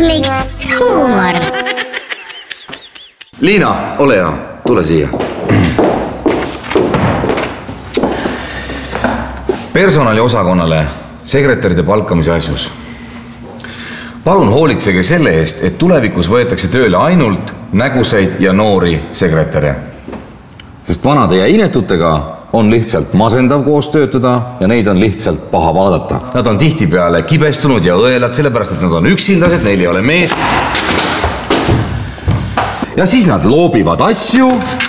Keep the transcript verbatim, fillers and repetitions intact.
Kosmiks huumor. Liina, ole hea, tule siia. Personaliosakonnale sekretäride palkamise asjus. Palun hoolitsege selle eest, et tulevikus võetakse tööle ainult näguseid ja noori sekretäre. Sest vanade ja inetutega on lihtsalt masendav koos töötada ja neid on lihtsalt paha vaadata. Nad on tihtipeale kibestunud ja õelad, sellepärast et nad on üksildased, neil ei ole mees. Ja siis nad loobivad asju